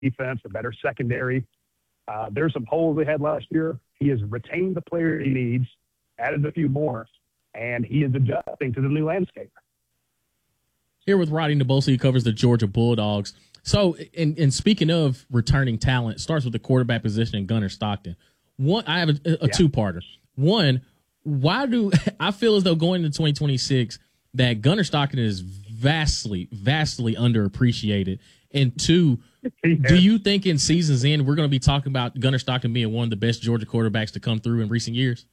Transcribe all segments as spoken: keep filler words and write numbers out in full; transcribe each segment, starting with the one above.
defense, a better secondary. Uh, there's some holes they had last year. He has retained the player he needs, added a few more, and he is adjusting to the new landscape. Here with Roddy Nebosi, who covers the Georgia Bulldogs. So, and, and speaking of returning talent, it starts with the quarterback position and Gunnar Stockton. One, I have a, a yeah. two-parter. One, why do I feel as though going into twenty twenty-six that Gunnar Stockton is vastly, vastly underappreciated? And two, yeah. do you think in season's end we're going to be talking about Gunnar Stockton being one of the best Georgia quarterbacks to come through in recent years?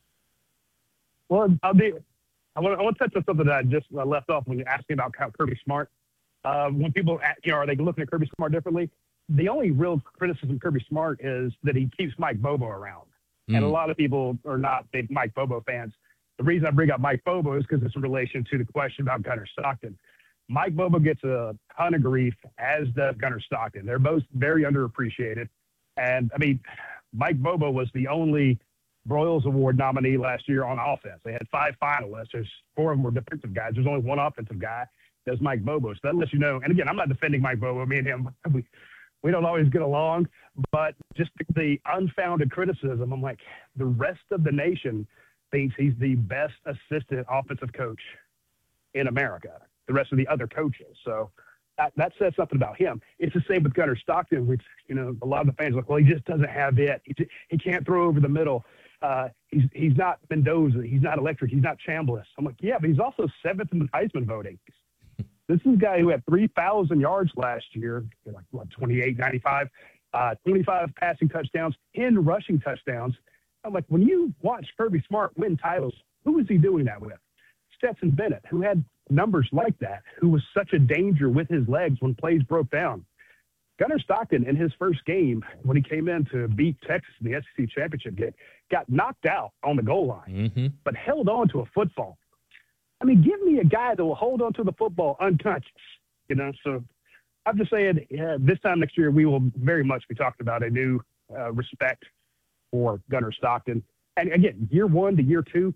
Well, I'll be, I want, I want to touch on something that I just left off when you asked me about Kirby Smart. Uh, when people, you know, are they looking at Kirby Smart differently? The only real criticism of Kirby Smart is that he keeps Mike Bobo around. Mm. And a lot of people are not big Mike Bobo fans. The reason I bring up Mike Bobo is because it's in relation to the question about Gunnar Stockton. Mike Bobo gets a ton of grief, as does Gunnar Stockton. They're both very underappreciated. And, I mean, Mike Bobo was the only Broyles Award nominee last year on offense. They had five finalists. There's four of them were defensive guys. There's only one offensive guy. That's Mike Bobo. So that lets you know. And, again, I'm not defending Mike Bobo. Me and him, we, we don't always get along. But just the unfounded criticism, I'm like, the rest of the nation thinks he's the best assistant offensive coach in America. The rest of the other coaches. So that, that says something about him. It's the same with Gunnar Stockton, which, you know, a lot of the fans are like, well, he just doesn't have it. He, he can't throw over the middle. Uh, he's he's not Mendoza. He's not electric. He's not Chambliss. I'm like, yeah, but he's also seventh in the Heisman voting. This is a guy who had three thousand yards last year, like, what, twenty-eight, ninety-five, uh, twenty-five passing touchdowns, ten rushing touchdowns. I'm like, when you watch Kirby Smart win titles, who is he doing that with? Stetson Bennett, who had numbers like that, who was such a danger with his legs when plays broke down. Gunnar Stockton, in his first game, when he came in to beat Texas in the S E C championship game, got knocked out on the goal line, mm-hmm. but held on to a football. I mean, give me a guy that will hold on to the football unconscious, you know? So I'm just saying, yeah, this time next year, we will very much be talking about a new uh, respect for Gunnar Stockton. And again, year one to year two,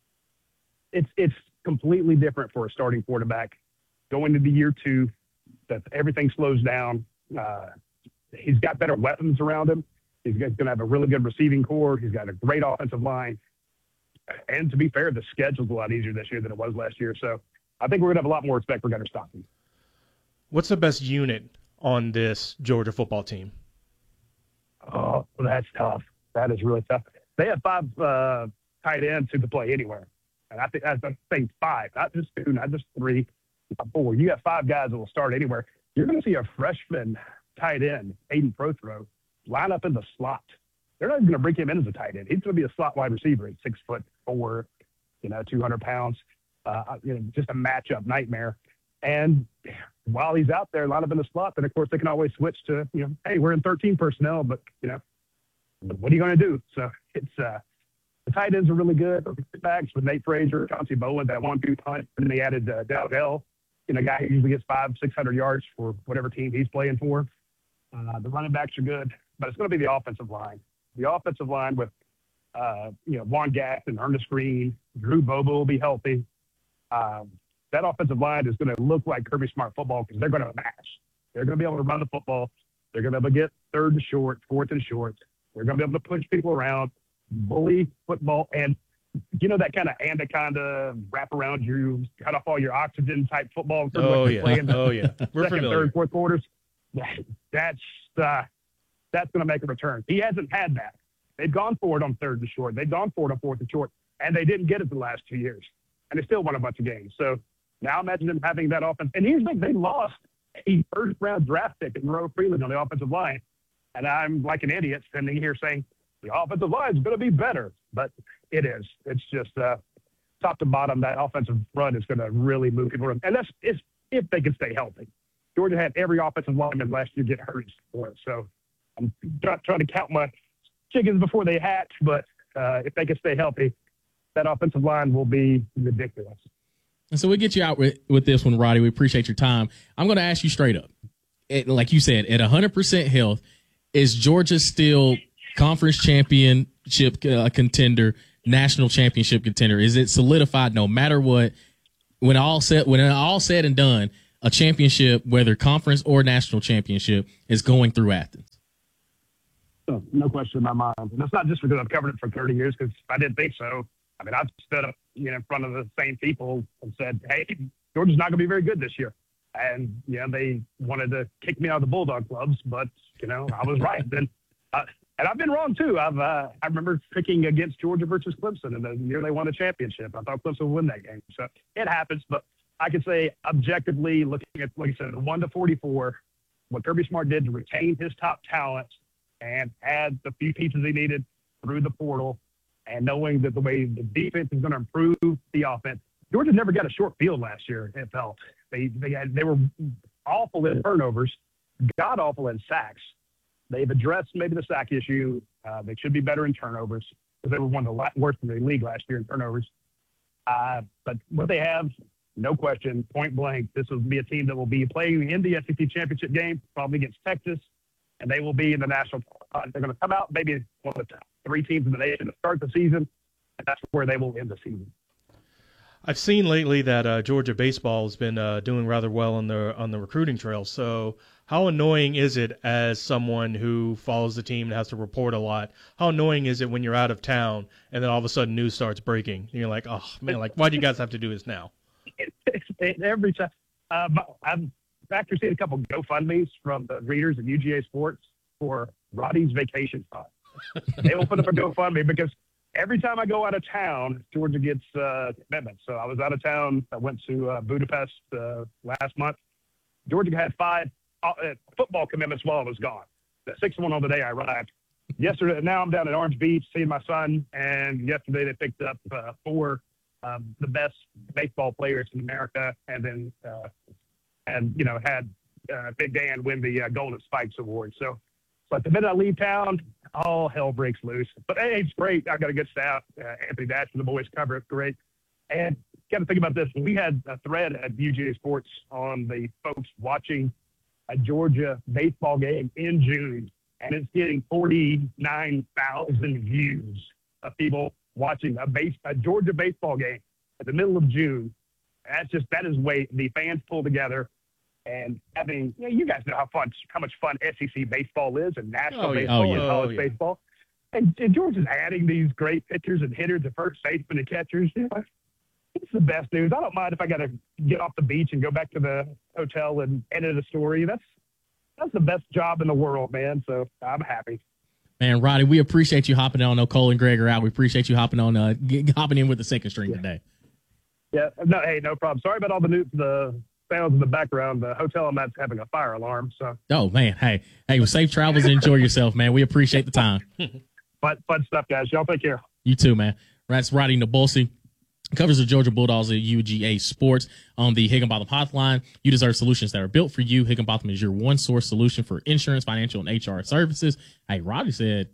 it's it's completely different for a starting quarterback. Going into year two, that everything slows down. Uh, he's got better weapons around him. He's going to have a really good receiving core. He's got a great offensive line. And to be fair, the schedule's a lot easier this year than it was last year. So I think we're going to have a lot more respect for Gunnar Stockton. What's the best unit on this Georgia football team? Oh, that's tough. That is really tough. They have five uh, tight ends who can play anywhere. And I think I think five, not just two, not just three, not four. You got five guys that will start anywhere. You're going to see a freshman tight end, Aiden Prothro, line up in the slot. They're not even going to bring him in as a tight end. He's going to be a slot wide receiver. He's six foot four, you know, two hundred pounds. Uh, you know, just a matchup nightmare. And while he's out there, line up in the slot, then of course they can always switch to, you know, hey, we're in thirteen personnel, but you know, what are you going to do? So it's uh, the tight ends are really good. Backs with Nate Frazier, Chauncey Bowen, that one-two punch, and then they added uh, Dowdell, you know, a guy who usually gets five, six hundred yards for whatever team he's playing for. Uh, the running backs are good, but it's going to be the offensive line. The offensive line with, uh, you know, Juan Gaston, Ernest Green, Drew Bobo will be healthy. Um, that offensive line is going to look like Kirby Smart football because they're going to match. They're going to be able to run the football. They're going to be able to get third and short, fourth and short. They're going to be able to push people around, bully football, and you know that kind of anaconda wrap around you, cut off all your oxygen type football. Oh like yeah, playing oh yeah. We're second, familiar. third, fourth quarters. That's uh, that's going to make a return. He hasn't had that. They've gone for it on third and short. They've gone for it on fourth and short, and they didn't get it the last two years. And they still won a bunch of games. So now imagine them having that offense. And here's the thing, they lost a first-round draft pick in Monroe Freeland on the offensive line. And I'm like an idiot standing here saying the offensive line is going to be better. But it is. It's just uh, top to bottom, that offensive front is going to really move people around. And that's if, if they can stay healthy. Georgia had every offensive lineman last year get hurt for it. So I'm not trying to count my chickens before they hatch, but uh, if they can stay healthy, that offensive line will be ridiculous. And so we'll get you out with, with this one, Roddy. We appreciate your time. I'm going to ask you straight up. It, like you said, at one hundred percent health, is Georgia still conference championship uh, contender, national championship contender? Is it solidified no matter what? When all said, when all said and done, a championship, whether conference or national championship, is going through Athens. So, no question in my mind. And that's not just because I've covered it for thirty years, because I didn't think so. I mean, I've stood up, you know, in front of the same people and said, hey, Georgia's not going to be very good this year. And, you know, they wanted to kick me out of the Bulldog clubs, but, you know, I was right. And, uh, and I've been wrong, too. I've uh, I remember picking against Georgia versus Clemson in the year they won the championship. I thought Clemson would win that game. So it happens. But I could say objectively, looking at, like I said, the one to forty-four, what Kirby Smart did to retain his top talent and add the few pieces he needed through the portal, and knowing that the way the defense is going to improve the offense. Georgia never got a short field last year, it felt. They they had they were awful in turnovers, god awful in sacks. They've addressed maybe the sack issue. Uh, they should be better in turnovers, because they were one of the worst in the league last year in turnovers. Uh, but what they have, no question, point blank, this will be a team that will be playing in the S E C championship game, probably against Texas, and they will be in the national. Uh, they're going to come out maybe one of the top three teams in the nation to start the season, and that's where they will end the season. I've seen lately that uh, Georgia baseball has been uh, doing rather well on the on the recruiting trail. So how annoying is it as someone who follows the team and has to report a lot? How annoying is it when you're out of town and then all of a sudden news starts breaking? And you're like, oh, man, like, why do you guys have to do this now? Every time. Um, I've actually seen a couple GoFundMes from the readers at U G A Sports for Roddy's vacation fund. They will put up a GoFundMe because every time I go out of town, Georgia gets uh, commitments. So I was out of town. I went to uh, Budapest uh, last month. Georgia had five uh, football commitments while I was gone. The sixth one on the day I arrived. Yesterday, now I'm down at Orange Beach seeing my son, and yesterday they picked up uh, four um, the best baseball players in America, and then uh, and you know had uh, Big Dan win the uh, Golden Spikes Award. So, but the minute I leave town, all hell breaks loose. But hey, it's great. I've got a good staff. Uh, Anthony Dash and the boys cover it great. And got to think about this. We had a thread at U G A Sports on the folks watching a Georgia baseball game in June, and it's getting forty-nine thousand views of people watching a base a Georgia baseball game at the middle of June. That's just that is way the fans pull together. And having, you know, you guys know how fun, how much fun S E C baseball is, and national oh, yeah. baseball oh, yeah. and college oh, yeah. baseball. And, and Georgia's adding these great pitchers and hitters and first basemen and catchers. You know, it's the best news. I don't mind if I got to get off the beach and go back to the hotel and edit a story. That's that's the best job in the world, man. So I'm happy. Man, Roddy, we appreciate you hopping on. No, Cole and Greg are out. We appreciate you hopping on, uh, get, hopping in with the second string Yeah. today. Yeah, no, hey, no problem. Sorry about all the new, the sounds in the background. The hotel I'm at's having a fire alarm. So, Oh, man. Hey, hey, well, safe travels and enjoy yourself, man. We appreciate the time. fun, fun stuff, guys. Y'all take care. You too, man. That's Roddy Nabulsi. Covers the Georgia Bulldogs at U G A Sports on the Higginbotham Hotline. You deserve solutions that are built for you. Higginbotham is your one source solution for insurance, financial, and H R services. Hey, Roddy said,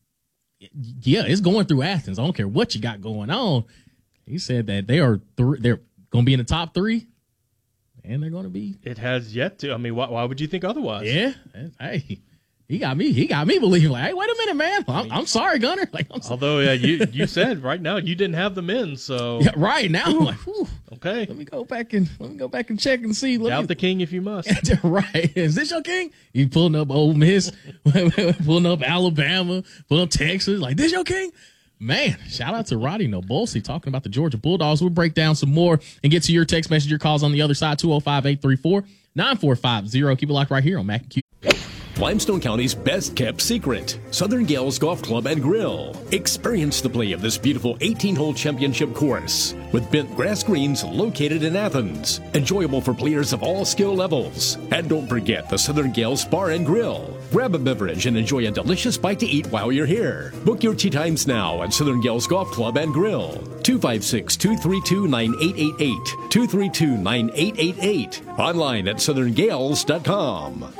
yeah, it's going through Athens. I don't care what you got going on. He said that they are th- they're going to be in the top three, and they're going to be. It has yet to. I mean, why, why would you think otherwise? Yeah. Hey, he got me. He got me believing. Like, hey, wait a minute, man. I'm, I'm sorry, Gunner. Like, I'm sorry. Although, yeah, you you said right now you didn't have them in, so Yeah, right now, I'm like, whew, okay. let me go back and let me go back and check and see. Let Doubt me, the king if you must. right. Is this your king? You pulling up Ole Miss, pulling up Alabama, pulling up Texas. Like, this your king? Man, shout out to Roddy Nabulsi talking about the Georgia Bulldogs. We'll break down some more and get to your text message, your calls on the other side, two oh five, eight three four, nine four five zero. Keep it locked right here on Mac and Q. Limestone County's best-kept secret, Southern Gales Golf Club and Grill. Experience the play of this beautiful eighteen-hole championship course with bent grass greens located in Athens. Enjoyable for players of all skill levels. And don't forget the Southern Gales Bar and Grill. Grab a beverage and enjoy a delicious bite to eat while you're here. Book your tee times now at Southern Gales Golf Club and Grill. two five six, two three two, nine eight eight eight. two three two, nine eight eight eight. Online at southern gales dot com.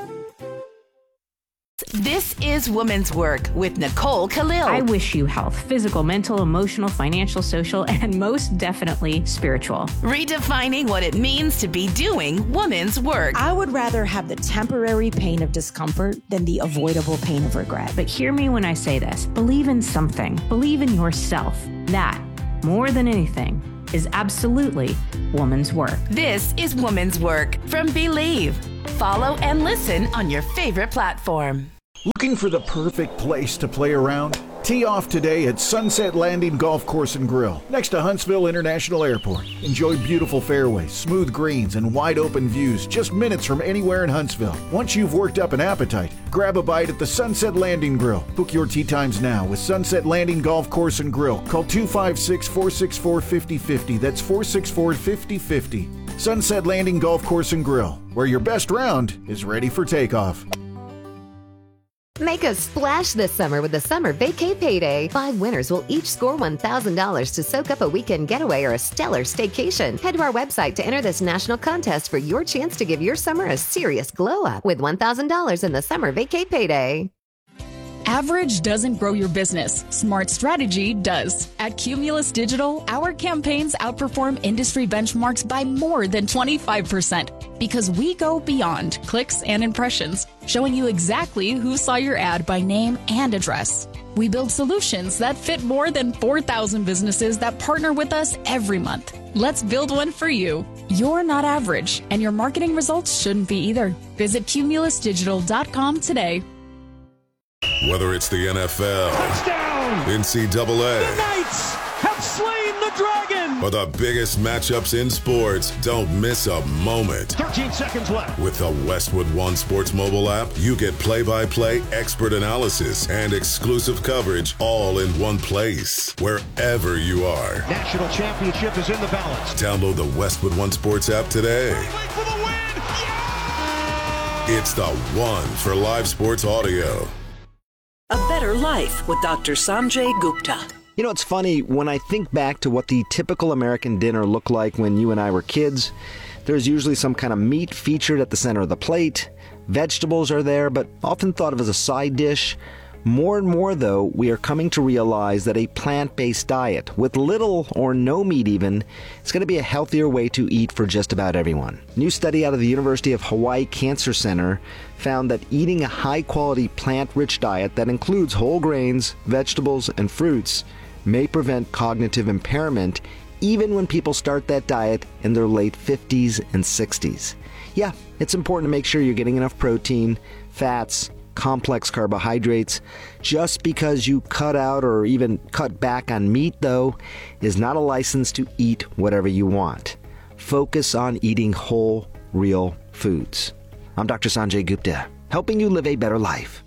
This is Women's Work with Nicole Khalil. I wish you health, physical, mental, emotional, financial, social, and most definitely spiritual. Redefining what it means to be doing women's work. I would rather have the temporary pain of discomfort than the avoidable pain of regret. But hear me when I say this. Believe in something. Believe in yourself. That, more than anything, is absolutely woman's work. This is Woman's Work from Believe. Follow and listen on your favorite platform. Looking for the perfect place to play around? Tee off today at Sunset Landing Golf Course and Grill, next to Huntsville International Airport. Enjoy beautiful fairways, smooth greens, and wide open views just minutes from anywhere in Huntsville. Once you've worked up an appetite, grab a bite at the Sunset Landing Grill. Book your tee times now with Sunset Landing Golf Course and Grill. Call two five six, four six four, five oh five oh. That's four six four, five oh five oh. Sunset Landing Golf Course and Grill, where your best round is ready for takeoff. Make a splash this summer with the Summer Vacay Payday. Five winners will each score one thousand dollars to soak up a weekend getaway or a stellar staycation. Head to our website to enter this national contest for your chance to give your summer a serious glow up with one thousand dollars in the Summer Vacay Payday. Average doesn't grow your business. Smart strategy does. At Cumulus Digital, our campaigns outperform industry benchmarks by more than twenty-five percent because we go beyond clicks and impressions, showing you exactly who saw your ad by name and address. We build solutions that fit more than four thousand businesses that partner with us every month. Let's build one for you. You're not average, and your marketing results shouldn't be either. Visit cumulus digital dot com today. Whether it's the N F L, touchdown, N C double A, the Knights have slain the dragon, or the biggest matchups in sports, don't miss a moment. thirteen seconds left. With the Westwood One Sports mobile app, you get play-by-play, expert analysis, and exclusive coverage all in one place, wherever you are. National championship is in the balance. Download the Westwood One Sports app today. For the win. Yeah! It's the one for live sports audio. A Better Life with Doctor Sanjay Gupta. You know, it's funny, when I think back to what the typical American dinner looked like when you and I were kids, there's usually some kind of meat featured at the center of the plate. Vegetables are there, but often thought of as a side dish. More and more, though, we are coming to realize that a plant-based diet, with little or no meat even, is going to be a healthier way to eat for just about everyone. A new study out of the University of Hawaii Cancer Center found that eating a high-quality plant-rich diet that includes whole grains, vegetables, and fruits may prevent cognitive impairment even when people start that diet in their late fifties and sixties. Yeah, it's important to make sure you're getting enough protein, fats, complex carbohydrates. Just because you cut out or even cut back on meat, though, is not a license to eat whatever you want. Focus on eating whole, real foods. I'm Doctor Sanjay Gupta, helping you live a better life.